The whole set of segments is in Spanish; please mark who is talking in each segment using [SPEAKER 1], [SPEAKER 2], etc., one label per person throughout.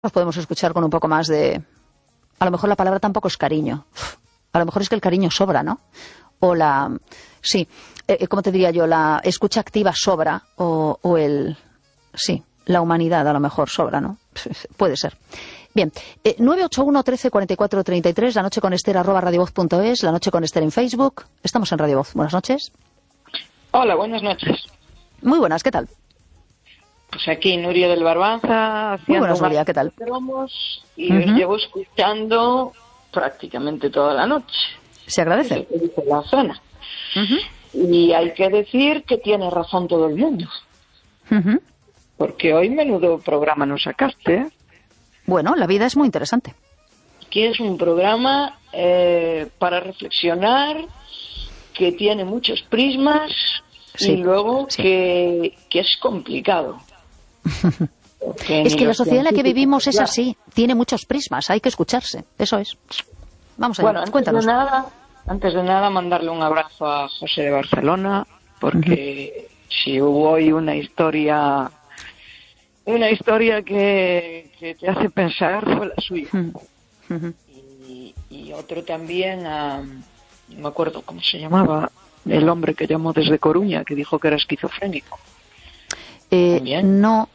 [SPEAKER 1] Nos podemos escuchar con un poco más de... A lo mejor la palabra tampoco es cariño. A lo mejor es que el cariño sobra, ¿no? O la... Sí, ¿cómo te diría yo? La escucha activa sobra o el... Sí, la humanidad a lo mejor sobra, ¿no? Puede ser. Bien, 981 13 44 33, la noche con Esther @radiovoz.es, la noche con Esther en Facebook. Estamos en Radio Voz. Buenas noches.
[SPEAKER 2] Hola, buenas noches.
[SPEAKER 1] Muy buenas, ¿qué tal?
[SPEAKER 2] Pues aquí Nuria del Barbanza
[SPEAKER 1] Muy buenas, Nuria, ¿qué tal?
[SPEAKER 2] Cromos y os llevo escuchando prácticamente toda la noche.
[SPEAKER 1] Se agradece.
[SPEAKER 2] Dice la zona. Y hay que decir que tiene razón todo el mundo. Porque hoy menudo programa nos sacaste, ¿eh?
[SPEAKER 1] Bueno, la vida es muy interesante.
[SPEAKER 2] Que es un programa para reflexionar, que tiene muchos prismas y luego que es complicado.
[SPEAKER 1] Es que la sociedad en la que vivimos es así, tiene muchos prismas, hay que escucharse, eso es. Vamos allá,
[SPEAKER 2] bueno,
[SPEAKER 1] cuéntanos.
[SPEAKER 2] Antes de nada, mandarle un abrazo a José de Barcelona, porque si hubo hoy una historia que te hace pensar, fue la suya. Y otro también no me acuerdo cómo se llamaba, el hombre que llamó desde Coruña, que dijo que era esquizofrénico.
[SPEAKER 1] No,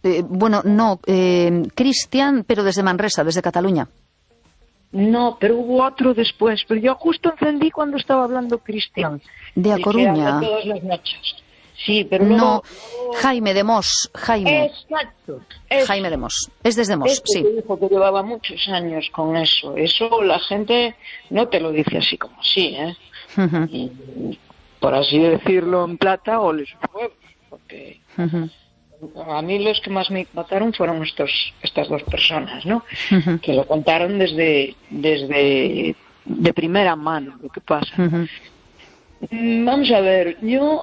[SPEAKER 1] Cristian, pero desde Manresa, desde Cataluña.
[SPEAKER 2] No, pero hubo otro después, pero yo justo encendí cuando estaba hablando Cristian.
[SPEAKER 1] De A Coruña.
[SPEAKER 2] Todas las noches. Sí, pero
[SPEAKER 1] no, Jaime de Mos, Jaime.
[SPEAKER 2] Exacto.
[SPEAKER 1] Jaime de Mos, es desde Mos, sí.
[SPEAKER 2] Que dijo que llevaba muchos años con eso. Eso la gente no te lo dice así como así, ¿eh? Y, por así decirlo en plata, o les huevos, porque a mí los que más me impactaron fueron estas dos personas, ¿no? Que lo contaron desde de primera mano lo que pasa. Vamos a ver, yo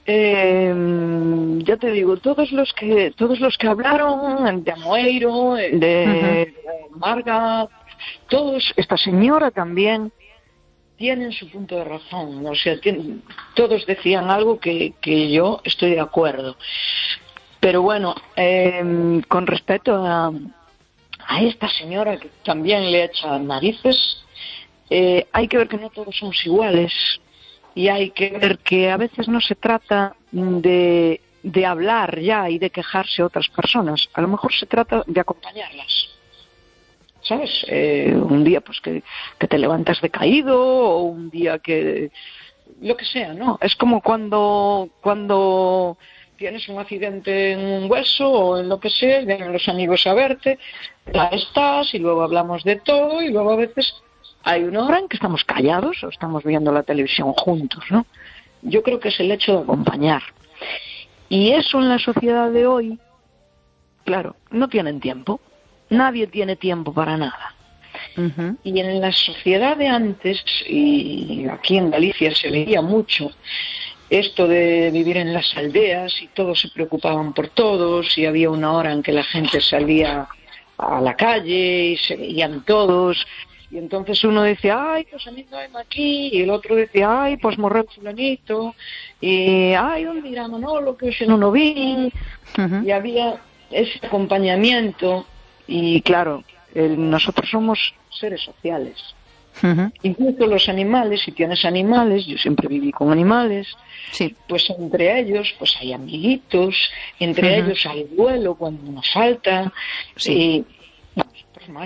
[SPEAKER 2] ya te digo, todos los que hablaron, de Amoeiro, de Marga, todos, esta señora también, tienen su punto de razón. O sea, todos decían algo que yo estoy de acuerdo. Pero bueno, con respecto a esta señora que también le echa narices, hay que ver que no todos somos iguales. Y hay que ver que a veces no se trata de hablar ya y de quejarse a otras personas. A lo mejor se trata de acompañarlas. ¿Sabes? Un día pues que te levantas decaído, o un día que... lo que sea, ¿no? Es como cuando tienes un accidente en un hueso o en lo que sea, y vienen los amigos a verte, ya estás, y luego hablamos de todo, y luego a veces... hay una hora en que estamos callados o estamos viendo la televisión juntos, ¿no? Yo creo que es el hecho de acompañar. Y eso en la sociedad de hoy, claro, no tienen tiempo. Nadie tiene tiempo para nada. Y en la sociedad de antes, y aquí en Galicia se veía mucho, esto de vivir en las aldeas y todos se preocupaban por todos, y había una hora en que la gente salía a la calle y se veían todos... Y entonces uno decía, ay, pues a mí no hay aquí, y el otro decía, ay, pues morreu fulanito, y ay, onde irá Manolo, que hoxe non o vi. Y había ese acompañamiento, y claro, nosotros somos seres sociales. Incluso los animales, si tienes animales, yo siempre viví con animales,
[SPEAKER 1] sí.
[SPEAKER 2] Pues entre ellos pues hay amiguitos, entre ellos hay duelo cuando uno falta, y pues más...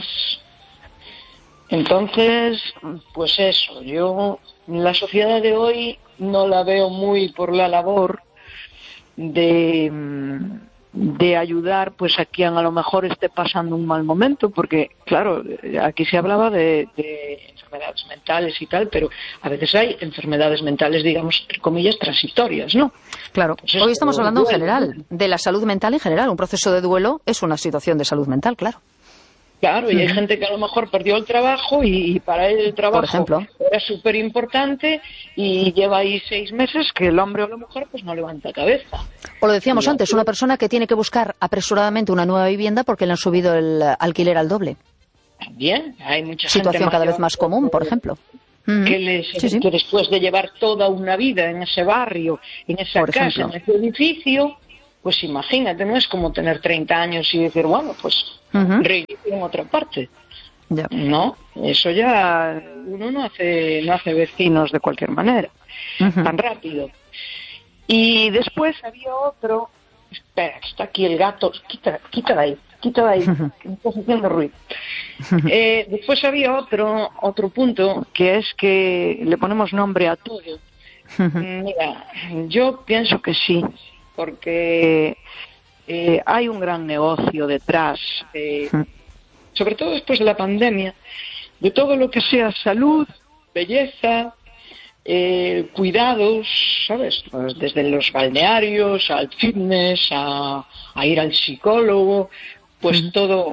[SPEAKER 2] Entonces, pues eso, yo la sociedad de hoy no la veo muy por la labor de ayudar pues a quien a lo mejor esté pasando un mal momento, porque claro, aquí se hablaba de enfermedades mentales y tal, pero a veces hay enfermedades mentales, digamos, entre comillas, transitorias, ¿no?
[SPEAKER 1] Claro, pues hoy estamos hablando en general, de la salud mental en general. Un proceso de duelo es una situación de salud mental, claro.
[SPEAKER 2] Claro, y hay gente que a lo mejor perdió el trabajo y para él el trabajo, por ejemplo, era súper importante y lleva ahí 6 meses que el hombre o la mujer pues no levanta cabeza.
[SPEAKER 1] O lo decíamos antes, una persona que tiene que buscar apresuradamente una nueva vivienda porque le han subido el alquiler al doble.
[SPEAKER 2] También hay mucha
[SPEAKER 1] situación
[SPEAKER 2] gente
[SPEAKER 1] cada vez más común, por ejemplo.
[SPEAKER 2] Que después de llevar toda una vida en ese barrio, en esa casa, en ese edificio, pues imagínate, no es como tener 30 años y decir, bueno, pues reinicio en otra parte.
[SPEAKER 1] Ya.
[SPEAKER 2] No, eso ya uno no hace vecinos de cualquier manera, tan rápido. Y después había otro, espera, está aquí el gato, quita de ahí, que me estás haciendo ruido. Después había otro punto, que es que le ponemos nombre a todo. Mira, yo pienso que sí, porque hay un gran negocio detrás, sobre todo después de la pandemia, de todo lo que sea salud, belleza, cuidados, ¿sabes? Pues desde los balnearios al fitness, a ir al psicólogo, pues todo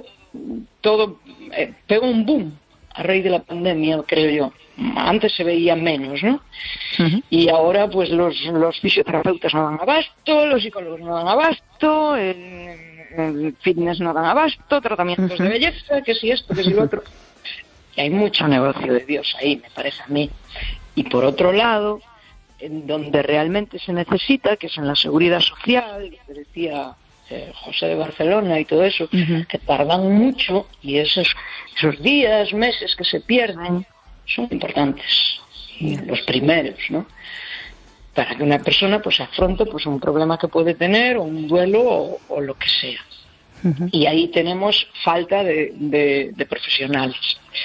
[SPEAKER 2] pegó un boom a raíz de la pandemia, creo yo. Antes se veía menos, ¿no? Y ahora pues los fisioterapeutas no dan abasto, los psicólogos no dan abasto, el fitness no dan abasto, tratamientos de belleza, que si esto, que si lo otro. Y hay mucho negocio de Dios ahí, me parece a mí. Y por otro lado, en donde realmente se necesita, que es en la seguridad social, que decía José de Barcelona y todo eso, que tardan mucho, y esos días, meses que se pierden son importantes, y los primeros, ¿no? Para que una persona pues afronte pues un problema que puede tener, o un duelo, o lo que sea. Y ahí tenemos falta de profesionales.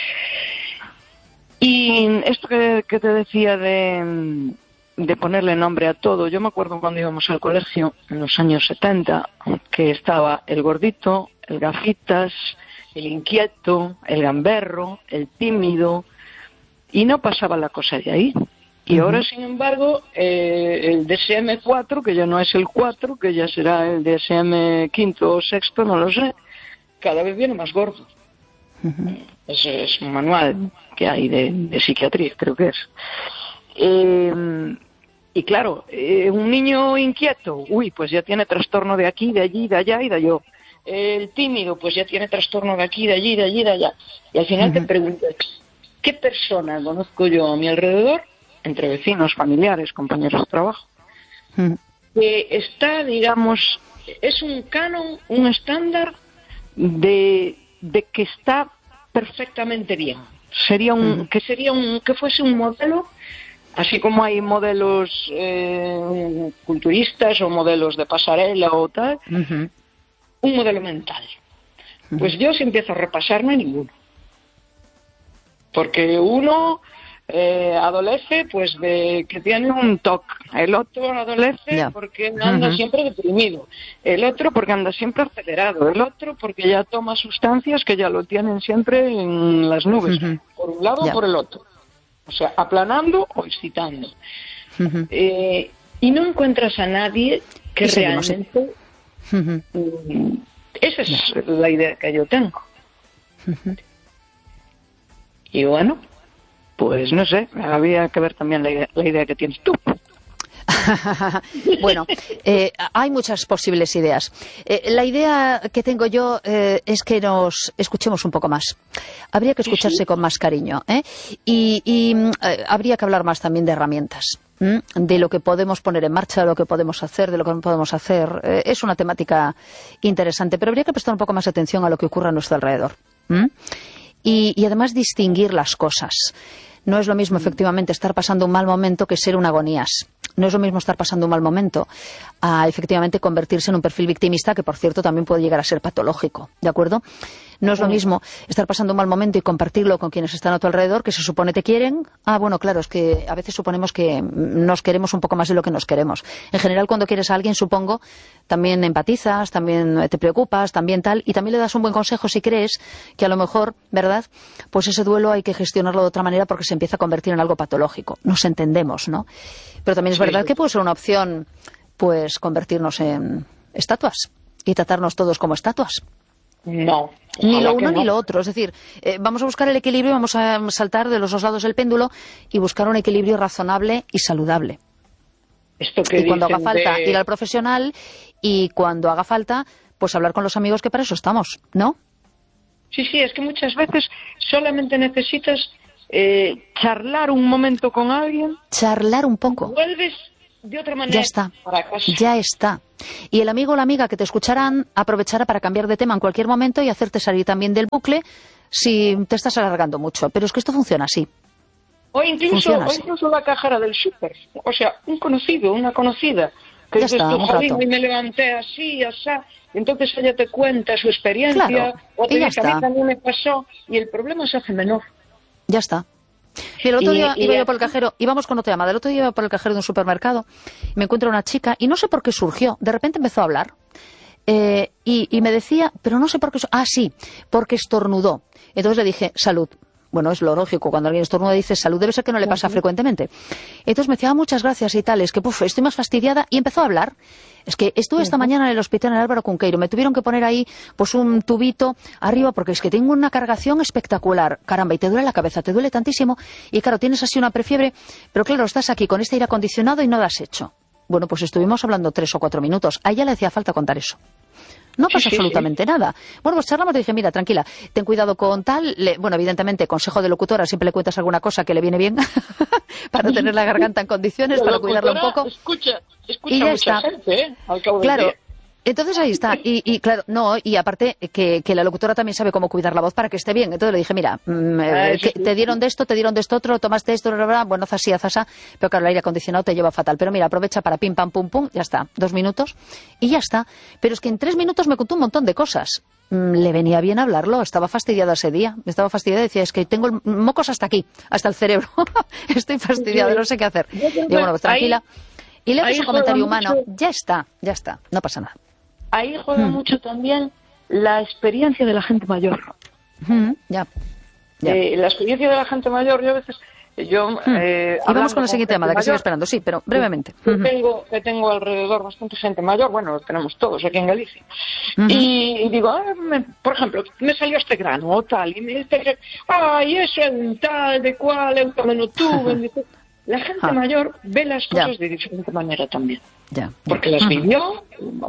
[SPEAKER 2] Y esto que te decía de ponerle nombre a todo, yo me acuerdo cuando íbamos al colegio en los años 70, que estaba el gordito, el gafitas, el inquieto, el gamberro, el tímido, y no pasaba la cosa de ahí. Y ahora, sin embargo, el DSM-4, que ya no es el 4, que ya será el DSM quinto o sexto, no lo sé, cada vez viene más gordo. Es un manual que hay de psiquiatría, creo que es. Y claro, un niño inquieto, pues ya tiene trastorno de aquí, de allí, de allá y de allá. El tímido, pues ya tiene trastorno de aquí, de allí, de allí, de allá. Y al final te preguntas, ¿qué persona conozco yo a mi alrededor, entre vecinos, familiares, compañeros de trabajo, que está, digamos, es un canon, un estándar de que está perfectamente bien? Sería que fuese un modelo, así como hay modelos culturistas o modelos de pasarela o tal, un modelo mental. Pues yo, si empiezo a repasar, no hay ninguno. Porque uno adolece pues de que tiene un TOC, el otro adolece porque anda siempre deprimido, el otro porque anda siempre acelerado, el otro porque ya toma sustancias que ya lo tienen siempre en las nubes, por un lado o por el otro, o sea, aplanando o excitando. Y no encuentras a nadie que realmente esa es la idea que yo tengo. Y bueno, pues no sé, había que ver también la idea que tienes tú.
[SPEAKER 1] Bueno, hay muchas posibles ideas. La idea que tengo yo es que nos escuchemos un poco más. Habría que escucharse con más cariño, y habría que hablar más también de herramientas, de lo que podemos poner en marcha, de lo que podemos hacer, de lo que no podemos hacer. Es una temática interesante, pero habría que prestar un poco más atención a lo que ocurre a nuestro alrededor. Y además distinguir las cosas. No es lo mismo, efectivamente, estar pasando un mal momento que ser un agonías. No es lo mismo estar pasando un mal momento a, efectivamente, convertirse en un perfil victimista, que, por cierto, también puede llegar a ser patológico, ¿de acuerdo? No es lo mismo estar pasando un mal momento y compartirlo con quienes están a tu alrededor, que se supone te quieren. Bueno, claro, es que a veces suponemos que nos queremos un poco más de lo que nos queremos. En general, cuando quieres a alguien, supongo, también empatizas, también te preocupas, también tal, y también le das un buen consejo si crees que a lo mejor, ¿verdad?, pues ese duelo hay que gestionarlo de otra manera porque se empieza a convertir en algo patológico. Nos entendemos, ¿no? Pero también es verdad que puede ser una opción, pues, convertirnos en estatuas y tratarnos todos como estatuas.
[SPEAKER 2] No.
[SPEAKER 1] Ni lo uno ni lo otro. Es decir, vamos a buscar el equilibrio, vamos a saltar de los dos lados del péndulo y buscar un equilibrio razonable y saludable.
[SPEAKER 2] Esto que
[SPEAKER 1] y cuando haga falta, ir al profesional, y cuando haga falta, pues hablar con los amigos, que para eso estamos, ¿no?
[SPEAKER 2] Sí, es que muchas veces solamente necesitas charlar un momento con alguien.
[SPEAKER 1] Charlar un poco.
[SPEAKER 2] de otra manera
[SPEAKER 1] ya está,
[SPEAKER 2] para casa.
[SPEAKER 1] ya está. Y el amigo o la amiga que te escucharán aprovechará para cambiar de tema en cualquier momento y hacerte salir también del bucle si te estás alargando mucho. Pero es que esto funciona así.
[SPEAKER 2] O incluso la cajera del súper. O sea, un conocido, una conocida. Que
[SPEAKER 1] ya
[SPEAKER 2] dices
[SPEAKER 1] está,
[SPEAKER 2] tú, jolín, hoy me levanté así, así. Entonces ella te cuenta su experiencia.
[SPEAKER 1] Claro,
[SPEAKER 2] o te
[SPEAKER 1] y ya
[SPEAKER 2] dice, a mí
[SPEAKER 1] está.
[SPEAKER 2] también me pasó. Y el problema se hace menor.
[SPEAKER 1] Ya está. Y el otro día iba yo por el cajero, íbamos con otra llamada, el otro día iba por el cajero de un supermercado, me encuentro una chica y no sé por qué surgió, de repente empezó a hablar y me decía, pero no sé por qué, sí, porque estornudó. Entonces le dije, salud. Bueno, es lo lógico, cuando alguien estornuda dice salud, debe ser que no le pasa frecuentemente. Entonces me decía, muchas gracias y tal, es que estoy más fastidiada, y empezó a hablar. Es que estuve esta mañana en el hospital en Álvaro Cunqueiro, me tuvieron que poner ahí pues un tubito arriba porque es que tengo una cargación espectacular, caramba, y te duele la cabeza, te duele tantísimo, y claro, tienes así una prefiebre, pero claro, estás aquí con este aire acondicionado y no lo has hecho. Bueno, pues estuvimos hablando 3 o 4 minutos, a ella le hacía falta contar eso. No pasa absolutamente nada. Bueno, pues charlamos, te dije, mira, tranquila, ten cuidado con tal. Bueno, evidentemente, consejo de locutora, siempre le cuentas alguna cosa que le viene bien para tener la garganta en condiciones, para cuidarla un poco.
[SPEAKER 2] Escucha
[SPEAKER 1] y ya
[SPEAKER 2] mucha
[SPEAKER 1] está.
[SPEAKER 2] gente, al cabo del
[SPEAKER 1] Claro.
[SPEAKER 2] día.
[SPEAKER 1] Entonces ahí está, y claro, no, y aparte que la locutora también sabe cómo cuidar la voz para que esté bien. Entonces le dije, mira, te dieron de esto otro, tomaste esto, bueno, así, azasa, pero claro, el aire acondicionado te lleva fatal. Pero mira, aprovecha para pim, pam, pum, pum, ya está, 2 minutos y ya está. Pero es que en 3 minutos me contó un montón de cosas. Le venía bien hablarlo, estaba fastidiada ese día, decía, es que tengo mocos hasta aquí, hasta el cerebro, estoy fastidiada, no sé qué hacer. Digo, bueno, pues tranquila. Y le hago un comentario humano, ya está, no pasa nada.
[SPEAKER 2] Ahí juega mucho también la experiencia de la gente mayor.
[SPEAKER 1] Ya.
[SPEAKER 2] La experiencia de la gente mayor, yo a veces...
[SPEAKER 1] Y vamos con la siguiente llamada, que sigo esperando, sí, pero brevemente.
[SPEAKER 2] Tengo alrededor bastante gente mayor, bueno, lo tenemos todos aquí en Galicia. Y digo, por ejemplo, me salió este grano o tal, y me dice, y eso es un tal, de cual, eu tamén o tuve. La gente mayor ve las cosas de diferente manera también. Porque las vivió,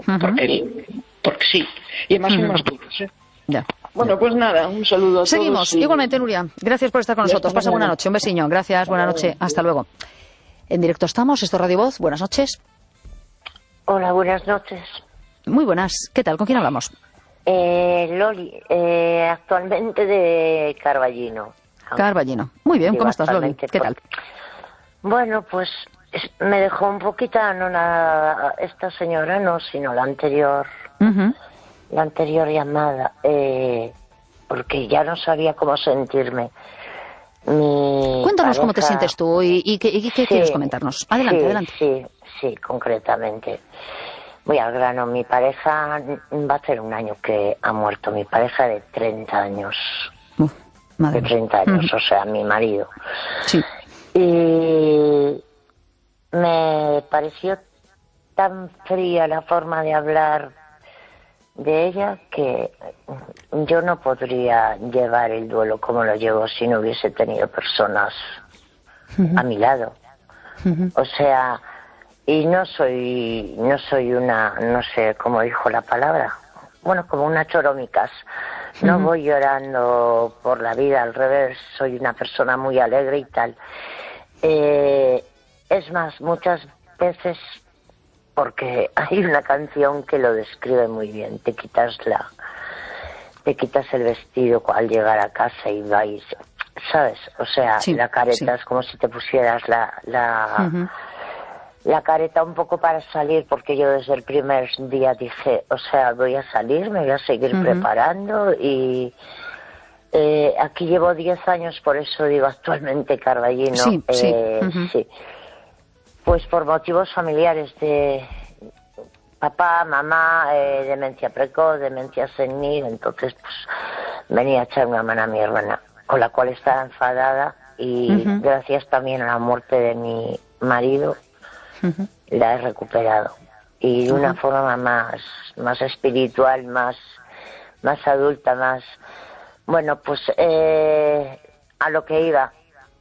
[SPEAKER 2] porque sí. Y además son más duros, ¿eh? Bueno, pues nada, un saludo a todos.
[SPEAKER 1] Seguimos, igualmente, Nuria. Gracias por estar con nosotros. Pasa buena noche, un besiño. Gracias, buena noche. Hasta luego. En directo estamos, esto es Radio Voz. Buenas noches.
[SPEAKER 3] Hola, buenas noches.
[SPEAKER 1] Muy buenas. ¿Qué tal? ¿Con quién hablamos?
[SPEAKER 3] Loli, actualmente de Carballino.
[SPEAKER 1] Carballino. Muy bien, ¿cómo estás, Loli? ¿Qué tal?
[SPEAKER 3] Bueno, pues me dejó un poquito, esta señora no, sino la anterior, la anterior llamada, porque ya no sabía cómo sentirme.
[SPEAKER 1] Cuéntanos cómo te sientes tú y qué quieres comentarnos. Adelante, adelante.
[SPEAKER 3] Sí, concretamente. Voy al grano. Mi pareja, va a hacer un año que ha muerto, mi pareja de 30 años. De 30 años, o sea, mi marido.
[SPEAKER 1] Sí.
[SPEAKER 3] Y me pareció tan fría la forma de hablar de ella que yo no podría llevar el duelo como lo llevo si no hubiese tenido personas a mi lado. O sea, y no soy una, no sé cómo dijo la palabra, bueno, como una choromicas. No voy llorando por la vida, al revés, soy una persona muy alegre y tal. Es más, muchas veces, porque hay una canción que lo describe muy bien, te quitas el vestido al llegar a casa y vais, ¿sabes? O sea, la careta es como si te pusieras la careta un poco para salir, porque yo desde el primer día dije, o sea, voy a salir, me voy a seguir preparando y aquí llevo 10 años, por eso digo actualmente Carballino. Sí. Pues por motivos familiares de papá, mamá, demencia precoz, demencia senil, entonces pues venía a echar una mano a mi hermana, con la cual estaba enfadada y gracias también a la muerte de mi marido la he recuperado y de una forma más espiritual, más adulta, más bueno, pues a lo que iba.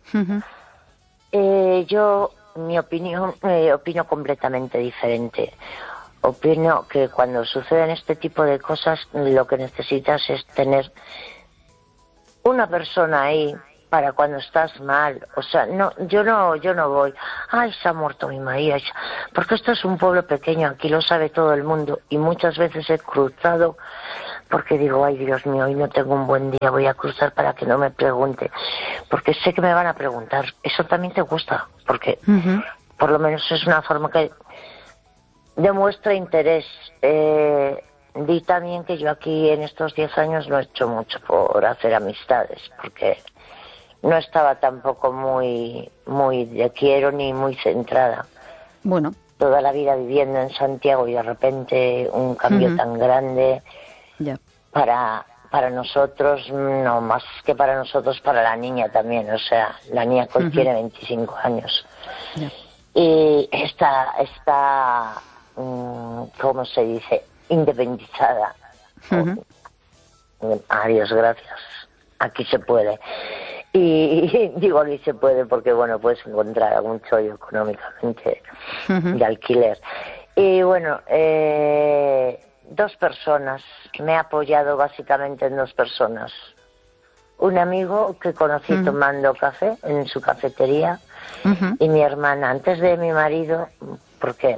[SPEAKER 3] Yo, mi opinión, opino completamente diferente. Opino que cuando suceden este tipo de cosas lo que necesitas es tener una persona ahí para cuando estás mal. O sea, no, yo no voy. Ay, se ha muerto mi María. Porque esto es un pueblo pequeño, aquí lo sabe todo el mundo. Y muchas veces he cruzado porque digo, ay, Dios mío, hoy no tengo un buen día, voy a cruzar para que no me pregunte. Porque sé que me van a preguntar. Eso también te gusta, porque por lo menos es una forma que demuestra interés. Di también que yo aquí en estos 10 años no he hecho mucho por hacer amistades, porque no estaba tampoco muy de quiero ni muy centrada.
[SPEAKER 1] Bueno.
[SPEAKER 3] Toda la vida viviendo en Santiago y de repente un cambio tan grande para nosotros, no más que para nosotros, para la niña también. O sea, la niña tiene 25 años. Y está ¿cómo se dice? Independizada. Adiós, gracias. Aquí se puede. Y digo aquí se puede porque, bueno, puedes encontrar algún chollo económicamente de alquiler. Y bueno, 2 personas. Me he apoyado básicamente en 2 personas. Un amigo que conocí tomando café en su cafetería y mi hermana, antes de mi marido, porque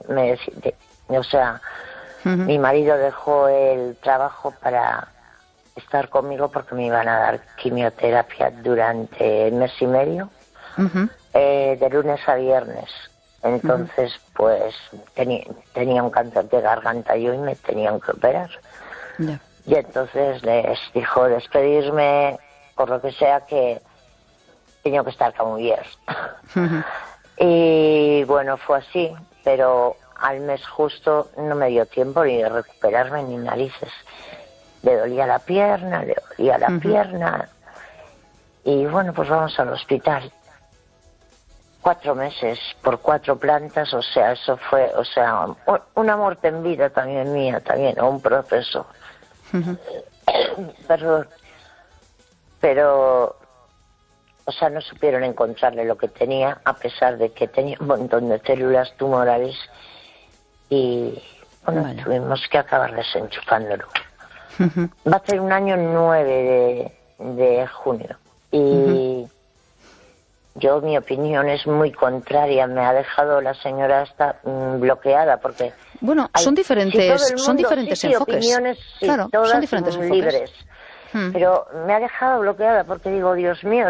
[SPEAKER 3] mi marido dejó el trabajo para estar conmigo porque me iban a dar quimioterapia durante el mes y medio, de lunes a viernes. Entonces, pues tenía un cáncer de garganta yo y me tenían que operar. Y entonces les dijo despedirme, por lo que sea, que tenía que estar como bien. Y bueno, fue así, pero al mes justo no me dio tiempo ni de recuperarme ni narices. Le dolía la pierna, y bueno, pues vamos al hospital. 4 meses por 4 plantas, o sea, eso fue, o sea, una muerte en vida también mía, también, o un proceso. Perdón. Pero, o sea, no supieron encontrarle lo que tenía, a pesar de que tenía un montón de células tumorales, y bueno, tuvimos que acabar desenchufándolo. Va a ser un año 9 de junio. Y yo, mi opinión es muy contraria. Me ha dejado la señora esta bloqueada porque...
[SPEAKER 1] Bueno, son diferentes enfoques.
[SPEAKER 3] Opiniones,
[SPEAKER 1] claro,
[SPEAKER 3] todas
[SPEAKER 1] son diferentes enfoques.
[SPEAKER 3] Libres. Pero me ha dejado bloqueada porque digo, Dios mío,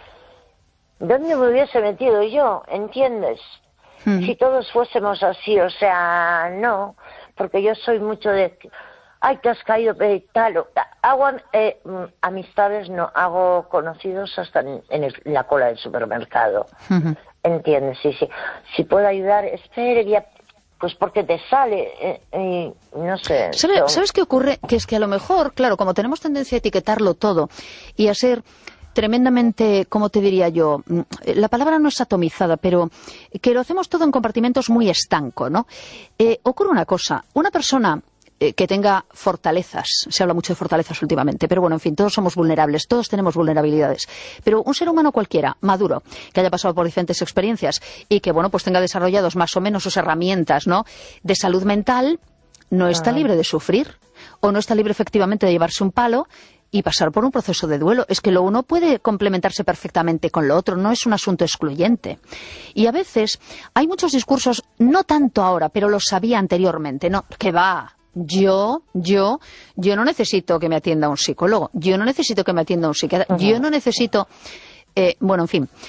[SPEAKER 3] ¿dónde me hubiese metido yo? ¿Entiendes? Si todos fuésemos así, o sea, no. Porque yo soy mucho de... Ay, te has caído, tal. Hago amistades, no hago conocidos hasta en la cola del supermercado. ¿Entiendes? Sí. Si puedo ayudar, espere, pues porque te sale, no sé.
[SPEAKER 1] ¿Sabes qué ocurre? Que es que a lo mejor, claro, como tenemos tendencia a etiquetarlo todo y a ser tremendamente, ¿cómo te diría yo? La palabra no es atomizada, pero que lo hacemos todo en compartimentos muy estanco, ¿no? Ocurre una cosa, una persona que tenga fortalezas, se habla mucho de fortalezas últimamente, pero bueno, en fin, todos somos vulnerables, todos tenemos vulnerabilidades, pero un ser humano cualquiera, maduro, que haya pasado por diferentes experiencias y que, bueno, pues tenga desarrollados más o menos sus herramientas, ¿no?, de salud mental, no está libre de sufrir, o no está libre efectivamente de llevarse un palo y pasar por un proceso de duelo. Es que lo uno puede complementarse perfectamente con lo otro, no es un asunto excluyente. Y a veces hay muchos discursos, no tanto ahora, pero los había anteriormente, no, que va... Yo no necesito que me atienda un psicólogo, yo no necesito que me atienda un psiquiatra, yo no necesito... bueno, en fin,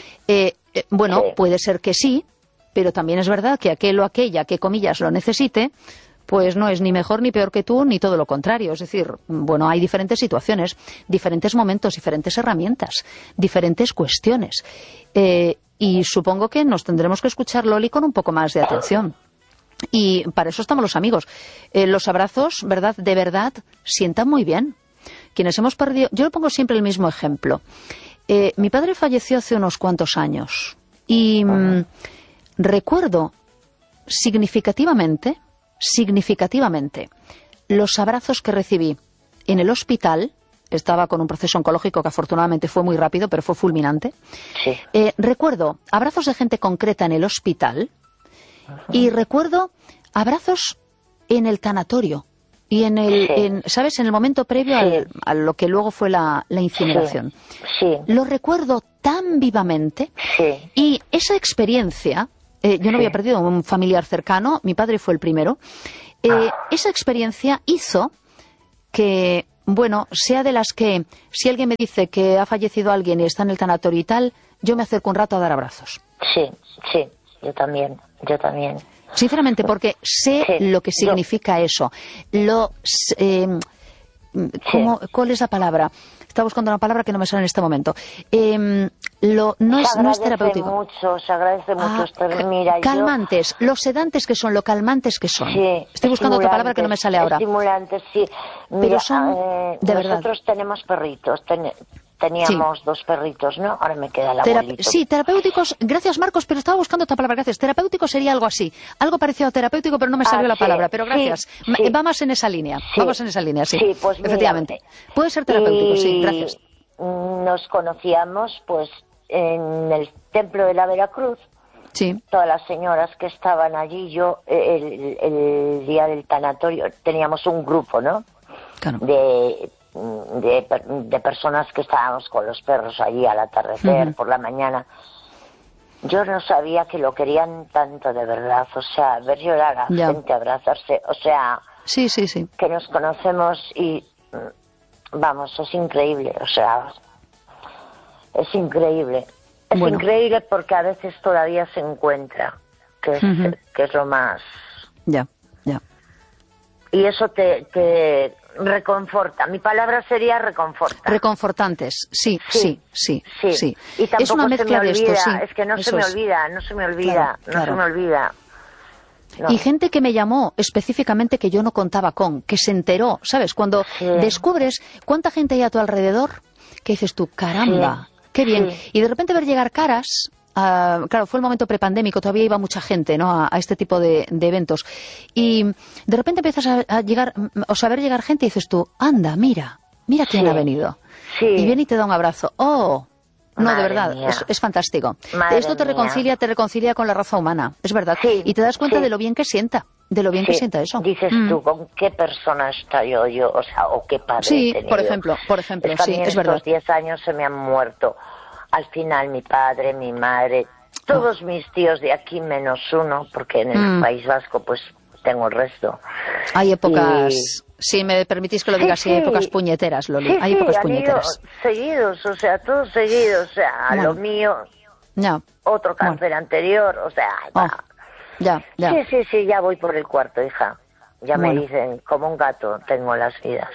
[SPEAKER 1] puede ser que sí, pero también es verdad que aquel o aquella que, comillas, lo necesite, pues no es ni mejor ni peor que tú, ni todo lo contrario. Es decir, bueno, hay diferentes situaciones, diferentes momentos, diferentes herramientas, diferentes cuestiones. Y supongo que nos tendremos que escuchar, Loli, con un poco más de atención. Y para eso estamos los amigos. Los abrazos, ¿verdad? De verdad, sientan muy bien. Quienes hemos perdido... Yo le pongo siempre el mismo ejemplo. Mi padre falleció hace unos cuantos años. Y recuerdo significativamente, los abrazos que recibí en el hospital. Estaba con un proceso oncológico que afortunadamente fue muy rápido, pero fue fulminante. Sí. Recuerdo abrazos de gente concreta en el hospital. Y recuerdo abrazos en el tanatorio, y
[SPEAKER 3] Sí.
[SPEAKER 1] ¿sabes? En el momento previo
[SPEAKER 3] Sí.
[SPEAKER 1] a lo que luego fue la incineración.
[SPEAKER 3] Sí.
[SPEAKER 1] Lo recuerdo tan vivamente
[SPEAKER 3] Sí.
[SPEAKER 1] y esa experiencia, yo no había perdido un familiar cercano, mi padre fue el primero, esa experiencia hizo que, bueno, sea de las que, si alguien me dice que ha fallecido alguien y está en el tanatorio y tal, yo me acerco un rato a dar abrazos.
[SPEAKER 3] Sí, yo también.
[SPEAKER 1] Sinceramente, porque sé
[SPEAKER 3] Sí,
[SPEAKER 1] lo que significa eso. ¿Cuál es la palabra? Estaba buscando una palabra que no me sale en este momento. No es terapéutico.
[SPEAKER 3] Se agradece mucho. Mira,
[SPEAKER 1] calmantes, los sedantes que son, lo calmantes que son.
[SPEAKER 3] Sí,
[SPEAKER 1] estoy buscando otra palabra que no me sale ahora.
[SPEAKER 3] Estimulantes, sí. Mira,
[SPEAKER 1] pero son, de verdad.
[SPEAKER 3] Nosotros tenemos perritos. Teníamos 2 perritos, ¿no? Ahora me queda el abuelito.
[SPEAKER 1] Sí, terapéuticos. Gracias, Marcos, pero estaba buscando otra palabra. Gracias. Terapéutico sería algo así. Algo parecido a terapéutico, pero no me salió la palabra. Pero gracias.
[SPEAKER 3] Sí.
[SPEAKER 1] Va más en esa línea.
[SPEAKER 3] Sí.
[SPEAKER 1] Vamos en esa línea, sí.
[SPEAKER 3] Sí, pues mira,
[SPEAKER 1] efectivamente. Puede ser terapéutico, sí. Gracias.
[SPEAKER 3] Nos conocíamos, pues, en el templo de la Veracruz.
[SPEAKER 1] Sí.
[SPEAKER 3] Todas las señoras que estaban allí, yo, el día del tanatorio, teníamos un grupo, ¿no?
[SPEAKER 1] Claro.
[SPEAKER 3] De personas que estábamos con los perros allí al atardecer, por la mañana. Yo no sabía que lo querían tanto de verdad, o sea, ver llorar a la gente, abrazarse, o sea,
[SPEAKER 1] sí.
[SPEAKER 3] que nos conocemos y, vamos, es increíble, o sea, es increíble. Es increíble porque a veces todavía se encuentra, que es lo más...
[SPEAKER 1] Ya.
[SPEAKER 3] Y eso te reconforta. Mi palabra sería reconforta.
[SPEAKER 1] Reconfortantes, sí.
[SPEAKER 3] Y tampoco
[SPEAKER 1] es una mezcla de esto, sí.
[SPEAKER 3] Es que no se me olvida. No.
[SPEAKER 1] Y gente que me llamó específicamente que yo no contaba con, que se enteró, ¿sabes? Cuando descubres cuánta gente hay a tu alrededor, que dices tú, caramba, qué bien. Y de repente ver llegar caras... claro, fue el momento prepandémico, todavía iba mucha gente, ¿no? a este tipo de eventos. Y de repente empiezas a llegar, o saber llegar gente y dices tú, anda, mira quién ha venido. Y viene y te da un abrazo. ¡Oh! No,
[SPEAKER 3] Madre
[SPEAKER 1] de verdad,
[SPEAKER 3] mía.
[SPEAKER 1] es fantástico.
[SPEAKER 3] Madre
[SPEAKER 1] Esto te reconcilia con la raza humana, es verdad. Y te das cuenta de lo bien que sienta, que sienta eso.
[SPEAKER 3] Dices tú, ¿con qué persona estoy yo? O sea, ¿o qué padre he tenido?
[SPEAKER 1] por ejemplo,
[SPEAKER 3] es que
[SPEAKER 1] es verdad.
[SPEAKER 3] Estos 10 años se me han muerto. Al final mi padre, mi madre, todos mis tíos de aquí menos uno, porque en el País Vasco pues tengo el resto.
[SPEAKER 1] Hay épocas, si me permitís que lo diga así, hay épocas puñeteras, Loli. Hay épocas puñeteras.
[SPEAKER 3] Seguidos, o sea, todos seguidos, o sea, lo mío, otro cáncer anterior, o sea...
[SPEAKER 1] Ya.
[SPEAKER 3] Sí, ya voy por el 4, hija. Ya me dicen, como un gato tengo las vidas.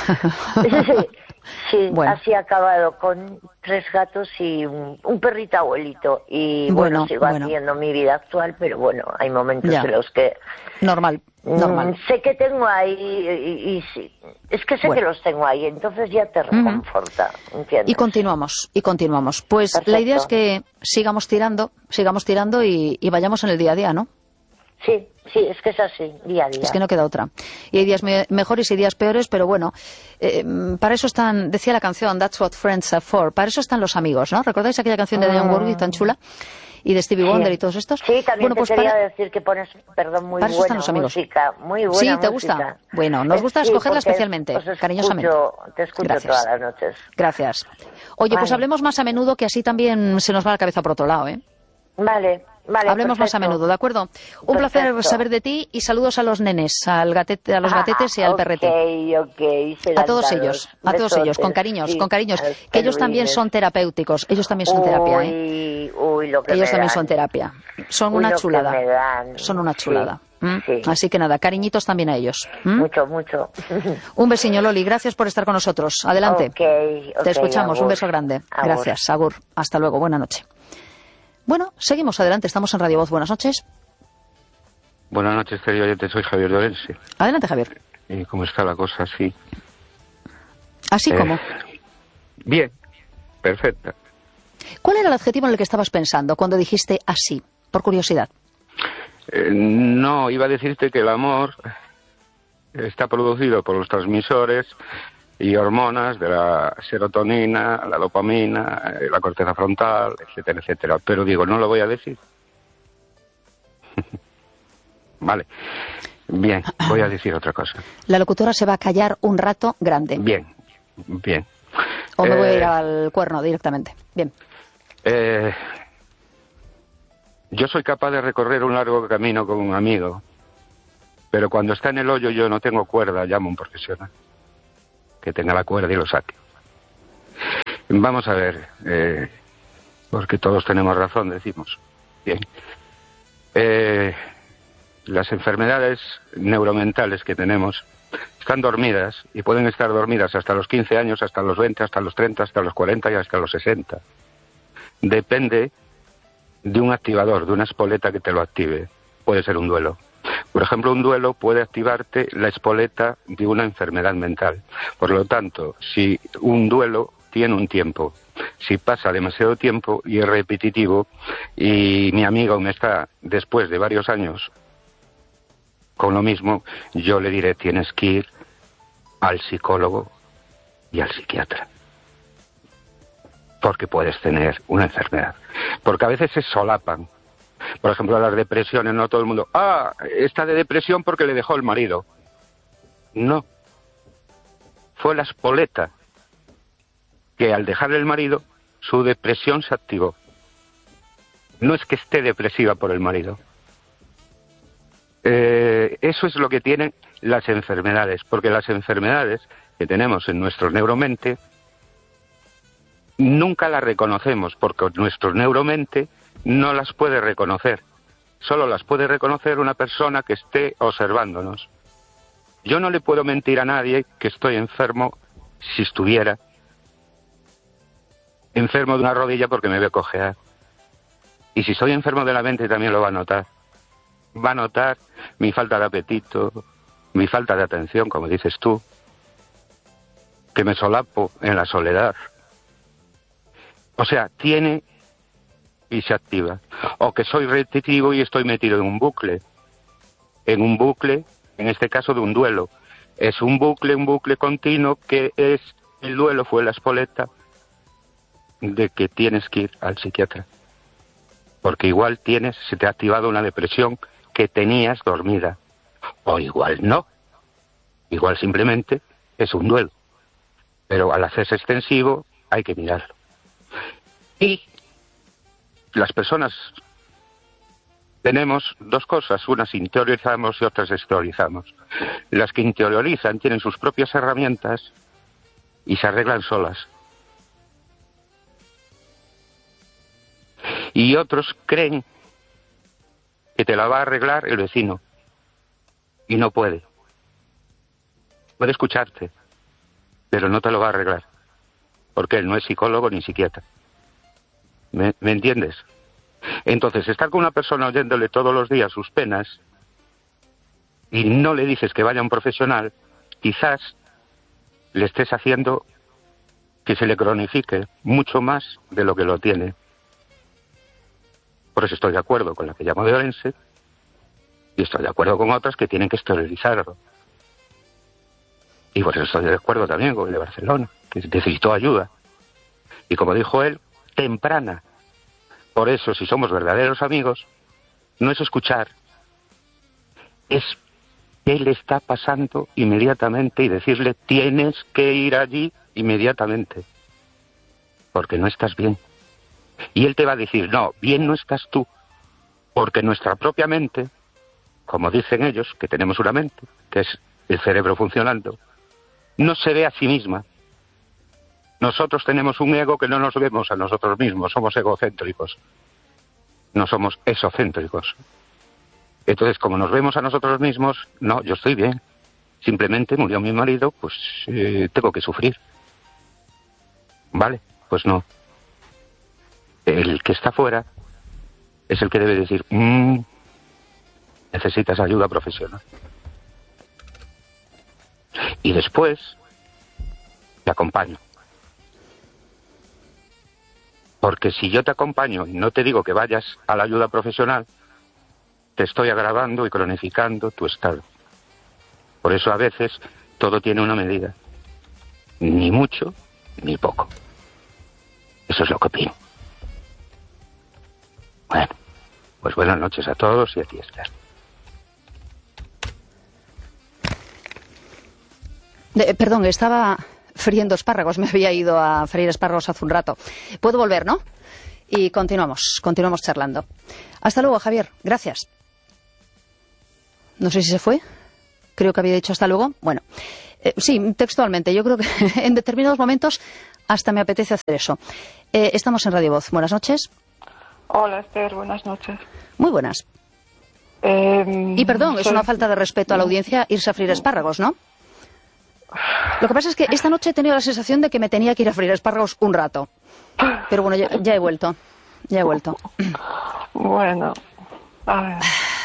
[SPEAKER 3] Sí, así he acabado con 3 gatos y un perrito abuelito. Y sigo haciendo mi vida actual, pero bueno, hay momentos en los que...
[SPEAKER 1] Normal.
[SPEAKER 3] Sé que tengo ahí, y sí, es que sé que los tengo ahí, entonces ya te reconforta, ¿entiendes?
[SPEAKER 1] Y continuamos. Pues perfecto. La idea es que sigamos tirando y vayamos en el día a día, ¿no?
[SPEAKER 3] Sí, es que es así, día a día.
[SPEAKER 1] Es que no queda otra. Y hay días mejores y días peores, pero bueno, para eso están, decía la canción, That's What Friends Are For, para eso están los amigos, ¿no? ¿Recordáis aquella canción de Dionne Warwick tan chula? Y de Stevie Wonder y todos estos.
[SPEAKER 3] Sí, también te quería decir que pones, muy
[SPEAKER 1] para
[SPEAKER 3] buena música, muy buena música.
[SPEAKER 1] ¿Sí, te gusta? Bueno, nos gusta escogerla especialmente, cariñosamente.
[SPEAKER 3] Te escucho todas las noches.
[SPEAKER 1] Gracias. Oye, pues hablemos más a menudo, que así también se nos va la cabeza por otro lado, ¿eh?
[SPEAKER 3] Vale.
[SPEAKER 1] Hablemos más a menudo, ¿de acuerdo? Un placer saber de ti y saludos a los nenes, a los gatetes y al perrete. A todos ellos, con cariños, que ellos también son terapéuticos, ellos también son terapia, ¿eh? Ellos también son terapia. Son una chulada. Son una chulada. Así que nada, cariñitos también a ellos.
[SPEAKER 3] Mucho.
[SPEAKER 1] Un besiño, Loli, gracias por estar con nosotros. Adelante. Te escuchamos,
[SPEAKER 3] agur.
[SPEAKER 1] Un beso grande. Gracias, agur. Hasta luego, buena noche. Bueno, seguimos adelante, estamos en Radio Voz. Buenas noches.
[SPEAKER 4] Buenas noches, querido oyente, soy Javier Lorenzi.
[SPEAKER 1] Adelante, Javier.
[SPEAKER 4] ¿Y cómo está la cosa? Sí.
[SPEAKER 1] ¿Así como?
[SPEAKER 4] Bien, perfecta.
[SPEAKER 1] ¿Cuál era el adjetivo en el que estabas pensando cuando dijiste así, por curiosidad?
[SPEAKER 4] No, iba a decirte que el amor está producido por los transmisores y hormonas de la serotonina, la dopamina, la corteza frontal, etcétera. Pero digo, no lo voy a decir. Vale. Bien, voy a decir otra cosa.
[SPEAKER 1] La locutora se va a callar un rato grande.
[SPEAKER 4] Bien.
[SPEAKER 1] O me voy a ir al cuerno directamente. Bien.
[SPEAKER 4] Yo soy capaz de recorrer un largo camino con un amigo, pero cuando está en el hoyo yo no tengo cuerda, llamo a un profesional que tenga la cuerda y lo saque. Vamos a ver, porque todos tenemos razón, decimos. Bien. Las enfermedades neuromentales que tenemos están dormidas y pueden estar dormidas hasta los 15 años, hasta los 20, hasta los 30, hasta los 40 y hasta los 60. Depende de un activador, de una espoleta que te lo active. Puede ser un duelo. Por ejemplo, un duelo puede activarte la espoleta de una enfermedad mental. Por lo tanto, si un duelo tiene un tiempo, si pasa demasiado tiempo y es repetitivo, y mi amigo me está, después de varios años, con lo mismo, yo le diré, tienes que ir al psicólogo y al psiquiatra. Porque puedes tener una enfermedad. Porque a veces se solapan. Por ejemplo, las depresiones, no todo el mundo, está de depresión porque le dejó el marido. No. Fue la espoleta que al dejarle el marido, su depresión se activó. No es que esté depresiva por el marido. Eso es lo que tienen las enfermedades, porque las enfermedades que tenemos en nuestro neuromente nunca las reconocemos, porque nuestro neuromente no las puede reconocer. Solo las puede reconocer una persona que esté observándonos. Yo no le puedo mentir a nadie que estoy enfermo si estuviera enfermo de una rodilla porque me veo cojear. Y si estoy enfermo de la mente también lo va a notar. Va a notar mi falta de apetito, mi falta de atención, como dices tú, que me solapo en la soledad. O sea, tiene y se activa. O que soy repetitivo y estoy metido en un bucle, en este caso de un duelo. Es un bucle continuo que es, el duelo fue la espoleta de que tienes que ir al psiquiatra. Porque igual se te ha activado una depresión que tenías dormida. O igual no. Igual simplemente es un duelo. Pero al hacerse extensivo hay que mirarlo. Y las personas tenemos dos cosas. Unas interiorizamos y otras exteriorizamos. Las que interiorizan tienen sus propias herramientas y se arreglan solas. Y otros creen que te la va a arreglar el vecino. Y no puede. Puede escucharte, pero no te lo va a arreglar. Porque él no es psicólogo ni psiquiatra. ¿Me entiendes? Entonces, estar con una persona oyéndole todos los días sus penas y no le dices que vaya a un profesional, quizás le estés haciendo que se le cronifique mucho más de lo que lo tiene. Por eso estoy de acuerdo con la que llamo de Orense y estoy de acuerdo con otras que tienen que exteriorizarlo. Y por eso estoy de acuerdo también con el de Barcelona, que necesitó ayuda. Y como dijo él, temprana. Por eso, si somos verdaderos amigos, no es escuchar, es qué le está pasando inmediatamente y decirle, tienes que ir allí inmediatamente, porque no estás bien. Y él te va a decir, no, bien no estás tú, porque nuestra propia mente, como dicen ellos, que tenemos una mente, que es el cerebro funcionando, no se ve a sí misma. Nosotros tenemos un ego que no nos vemos a nosotros mismos, somos egocéntricos, no somos esocéntricos. Entonces, como nos vemos a nosotros mismos, no, yo estoy bien, simplemente murió mi marido, pues tengo que sufrir. ¿Vale? Pues no. El que está fuera es el que debe decir, necesitas ayuda profesional. Y después te acompaño. Porque si yo te acompaño y no te digo que vayas a la ayuda profesional, te estoy agravando y cronificando tu estado. Por eso a veces todo tiene una medida. Ni mucho, ni poco. Eso es lo que opino. Bueno, pues buenas noches a todos y a ti, Esther.
[SPEAKER 1] Perdón, estaba friendo espárragos. Me había ido a freír espárragos hace un rato. Puedo volver, ¿no? Y continuamos charlando. Hasta luego, Javier. Gracias. No sé si se fue. Creo que había dicho hasta luego. Bueno, sí, textualmente. Yo creo que en determinados momentos hasta me apetece hacer eso. Estamos en Radio Voz. Buenas noches.
[SPEAKER 5] Hola, Esther. Buenas noches.
[SPEAKER 1] Muy buenas. Y perdón, es una falta de respeto a la audiencia irse a freír espárragos, ¿no? Lo que pasa es que esta noche he tenido la sensación de que me tenía que ir a freír espárragos un rato. Pero bueno, ya he vuelto.
[SPEAKER 5] Bueno, a ver.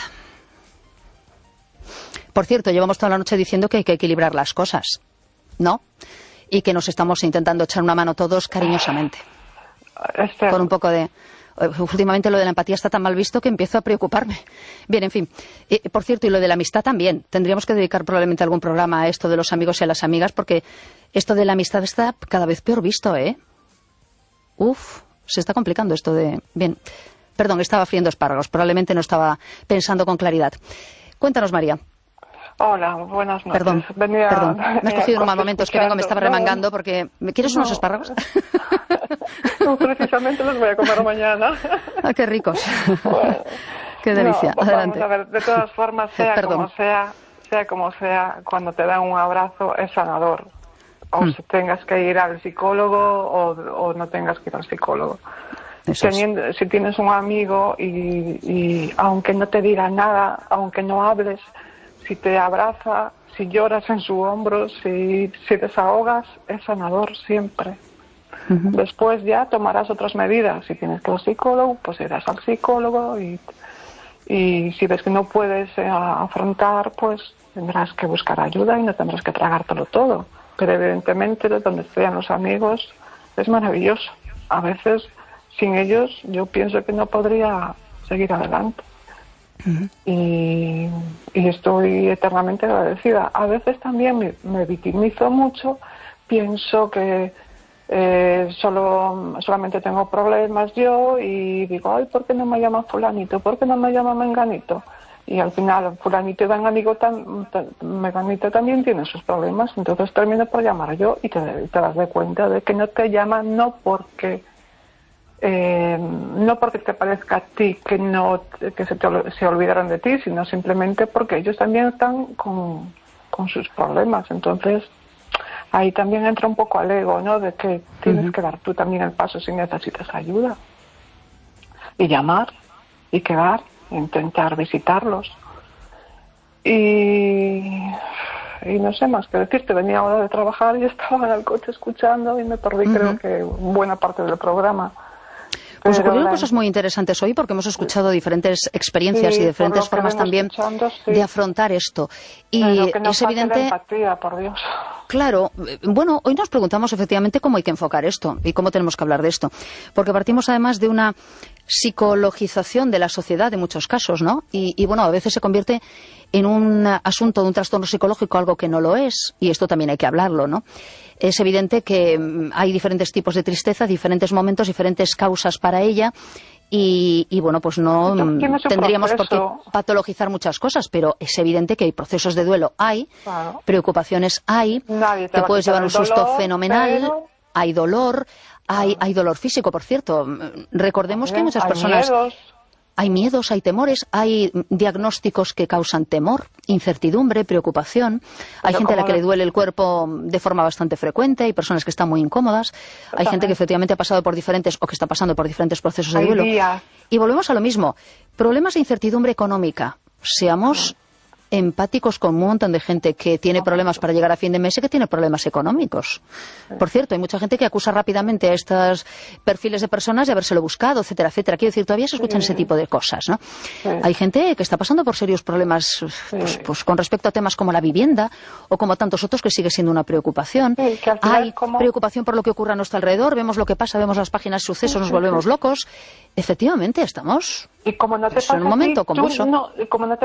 [SPEAKER 1] Por cierto, llevamos toda la noche diciendo que hay que equilibrar las cosas, ¿no? Y que nos estamos intentando echar una mano todos cariñosamente. Con un poco de... Últimamente lo de la empatía está tan mal visto que empiezo a preocuparme. Bien, en fin. Por cierto, y lo de la amistad también. Tendríamos que dedicar probablemente algún programa a esto de los amigos y a las amigas, porque esto de la amistad está cada vez peor visto, ¿eh? Se está complicando esto de... Bien. Perdón, estaba friendo espárragos. Probablemente no estaba pensando con claridad. Cuéntanos, María.
[SPEAKER 5] Hola, buenas noches.
[SPEAKER 1] Perdón. Me has cogido en un mal momento, es que vengo, me estaba remangando porque... ¿Quieres unos espárragos?
[SPEAKER 5] No, precisamente los voy a comer mañana.
[SPEAKER 1] Ah, qué ricos. Bueno, qué delicia.
[SPEAKER 5] No,
[SPEAKER 1] adelante.
[SPEAKER 5] Vamos a ver, de todas formas, sea como sea, cuando te dan un abrazo es sanador. O si tengas que ir al psicólogo o no tengas que ir al psicólogo. Si tienes un amigo y aunque no te diga nada, aunque no hables, si te abraza, si lloras en su hombro, si desahogas, es sanador siempre. Después ya tomarás otras medidas. Si tienes que ir al psicólogo, pues irás al psicólogo y si ves que no puedes afrontar, pues tendrás que buscar ayuda y no tendrás que tragártelo todo. Pero evidentemente donde estén los amigos es maravilloso. A veces sin ellos yo pienso que no podría seguir adelante. Y estoy eternamente agradecida. A veces también me victimizo mucho, pienso que solamente tengo problemas yo y digo, ay, ¿por qué no me llama fulanito? ¿Por qué no me llama menganito? Y al final fulanito y menganito también tienen sus problemas, entonces termino por llamar yo y te das de cuenta de que no te llaman no porque te parezca a ti que se olvidaron de ti, sino simplemente porque ellos también están con sus problemas. Entonces ahí también entra un poco al ego, ¿no? De que tienes que dar tú también el paso si necesitas ayuda. Y llamar, y quedar, intentar visitarlos. Y no sé más que decirte, venía ahora de trabajar y estaba en el coche escuchando y me perdí creo que buena parte del programa.
[SPEAKER 1] Pues ocurrieron cosas muy interesantes hoy porque hemos escuchado diferentes experiencias y diferentes formas también de afrontar esto. Y
[SPEAKER 5] que no
[SPEAKER 1] es evidente...
[SPEAKER 5] La empatía, por Dios.
[SPEAKER 1] Claro, bueno, hoy nos preguntamos efectivamente cómo hay que enfocar esto y cómo tenemos que hablar de esto. Porque partimos además de una psicologización de la sociedad en muchos casos, ¿no? Y bueno, a veces se convierte en un asunto de un trastorno psicológico algo que no lo es, y esto también hay que hablarlo, ¿no? Es evidente que hay diferentes tipos de tristeza, diferentes momentos, diferentes causas para ella, y bueno, pues no tendríamos por qué patologizar muchas cosas, pero es evidente que hay procesos de duelo, claro. Preocupaciones te puedes llevar un susto fenomenal, pero... hay dolor, hay dolor físico, por cierto. Recordemos que muchas personas... Hay miedos, hay temores, hay diagnósticos que causan temor, incertidumbre, preocupación. Hay gente a la que le duele el cuerpo de forma bastante frecuente, hay personas que están muy incómodas, hay gente que efectivamente ha pasado por diferentes o que está pasando por diferentes procesos de duelo. Y volvemos a lo mismo. Problemas de incertidumbre económica. Seamos empáticos con un montón de gente que tiene problemas para llegar a fin de mes y que tiene problemas económicos. Por cierto, hay mucha gente que acusa rápidamente a estos perfiles de personas de habérselo buscado, etcétera, etcétera. Quiero decir, todavía se escuchan ese tipo de cosas, ¿no? Hay gente que está pasando por serios problemas pues con respecto a temas como la vivienda o como tantos otros que sigue siendo una preocupación. Hay preocupación por lo que ocurre a nuestro alrededor, vemos lo que pasa, vemos las páginas de sucesos, nos volvemos locos. Efectivamente, estamos en un momento convulso.